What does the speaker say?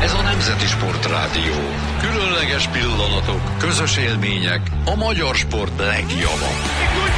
Ez a Nemzeti Sportrádió. Különleges pillanatok, közös élmények, a magyar sport legjobbak.